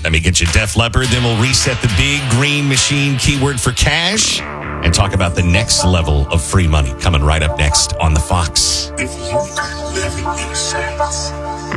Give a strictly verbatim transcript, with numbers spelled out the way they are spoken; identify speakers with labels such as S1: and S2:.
S1: Let me get you Def Leppard. Then we'll reset the big green machine keyword for cash and talk about the next level of free money coming right up next on The Fox.
S2: If you don't live in your sights,